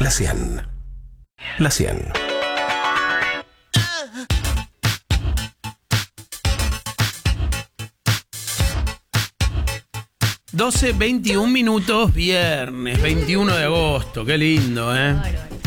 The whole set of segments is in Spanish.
La 100. La 100. (12:21), viernes 21 de agosto. Qué lindo, ¿eh?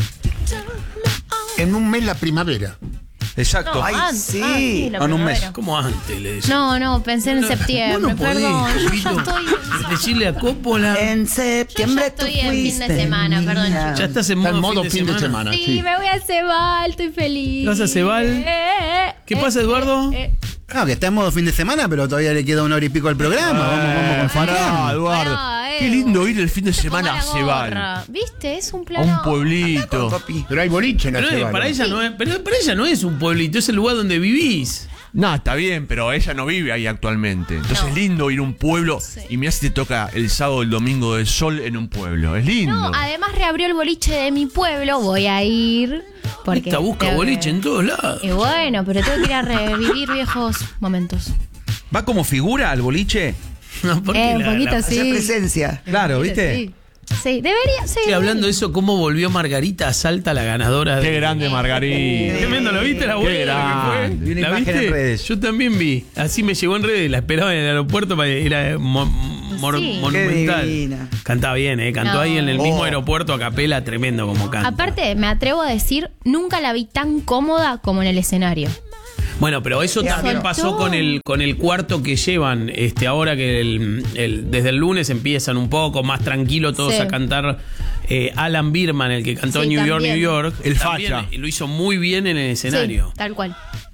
En un mes la primavera. Exacto. No, Ay, sí. en un mes. ¿Cómo antes le decía? No, pensé en septiembre. Vos no podés, Perdón, yo ya Pepito, estoy. decirle a Coppola. En septiembre Yo ya estoy tú en fin de fuiste semana, mía. perdón, Ya estás en Está en modo modo fin de semana. Sí, me voy a Cebal, estoy feliz. ¿Vas a Cebal? ¿Qué pasa, Eduardo? Claro, que está en modo fin de semana, pero todavía le queda una hora y pico al programa. Vamos con Pará, Fran. Eduardo. Pará, Qué lindo ir el fin de semana a Cebal. Cebal. ¿Viste? Es un A plan. un pueblito. Copi. Pero hay boliche en la Pero Cebal. para ella no es, pero para ella no es un pueblito, es el lugar donde vivís. No, está bien, pero ella no vive ahí actualmente. Entonces No. es lindo ir a un pueblo. Sí. Y mirá si te toca el sábado o el domingo del sol en un pueblo. Es lindo. No, además reabrió el boliche de mi pueblo. Voy a ir. Porque Esta busca tengo que- boliche en todos lados. Y bueno, pero tengo que ir a revivir viejos momentos. ¿Va como figura al boliche? No, porque Un poquito Hacer sí. presencia. Claro, ¿viste? Sí. Sí, debería, sí. Estoy hablando de eso, cómo volvió Margarita a Salta, la ganadora. Qué grande Margarita. Tremendo, ¿lo viste? La Qué vuelta grande. que fue. Vi una ¿La imagen viste? en redes. Yo también vi. Así me llegó en redes. La esperaba en el aeropuerto para ir a Sí. monumental. Qué divina. Cantaba bien, Cantó No. ahí en el mismo aeropuerto a capela, tremendo como canta. Aparte, me atrevo a decir, nunca la vi tan cómoda como en el escenario. Bueno, pero eso también Soltó. pasó con el cuarto que llevan. Ahora que desde el lunes empiezan un poco más tranquilo todos Sí. a cantar. Alan Birman, el que cantó Sí, New York, también. New York. El también facha. lo hizo muy bien en el escenario. Sí, tal cual.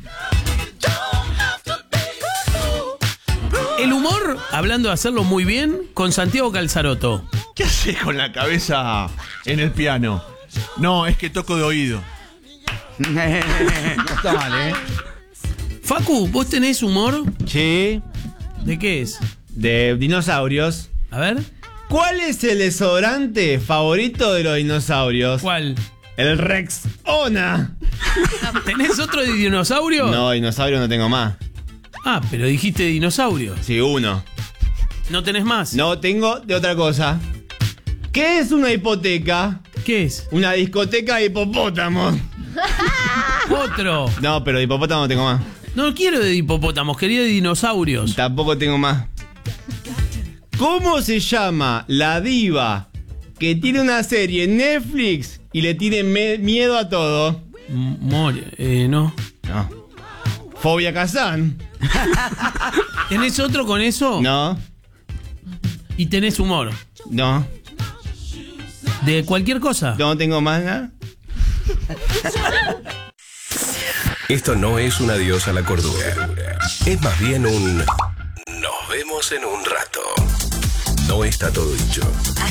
El humor, hablando de hacerlo muy bien, con Santiago Calzaroto. ¿Qué haces con la cabeza en el piano? No, es que toco de oído. No está mal, ¿eh? Facu, ¿vos tenés humor? Sí, ¿De qué es? de dinosaurios. A ver, ¿Cuál es el desodorante favorito de los dinosaurios? ¿cuál? El Rexona. ¿Tenés otro de dinosaurio? No, dinosaurio no tengo más. Ah, pero dijiste dinosaurio. Sí, uno. ¿No tenés más? No, tengo de otra cosa. ¿Qué es una hipoteca? ¿Qué es? Una discoteca de hipopótamos. Otro. No, pero de hipopótamo no tengo más. No quiero de hipopótamos, quería de dinosaurios. Tampoco tengo más. ¿Cómo se llama la diva que tiene una serie en Netflix y le tiene miedo a todo? No. No. Fobia Kazan. ¿Tenés otro con eso? No, ¿Y tenés humor? no, ¿De cualquier cosa? no tengo más nada. Esto no es un adiós a la cordura. Es más bien un nos vemos en un rato. No está todo dicho.